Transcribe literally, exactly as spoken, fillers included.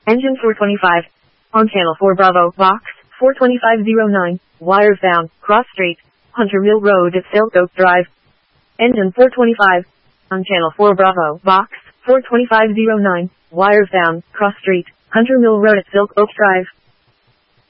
Engine four twenty-five. On channel four Bravo, box, four twenty-five oh nine, wires down, cross street, Hunter Mill Road at Silk Oak Drive. Engine four twenty-five. On channel four Bravo, box, four twenty-five oh nine, wires down, cross street, Hunter Mill Road at Silk Oak Drive.